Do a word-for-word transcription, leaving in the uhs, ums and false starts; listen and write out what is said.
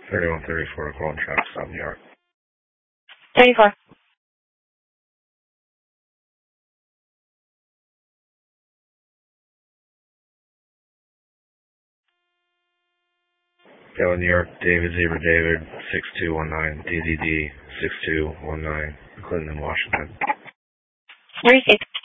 thirty-one thirty-four, calling traffic stop, New York. thirty-four. Go New York, David, Zebra David, six two one nine, D D D, six two one nine, Clinton, Washington. thirty-six.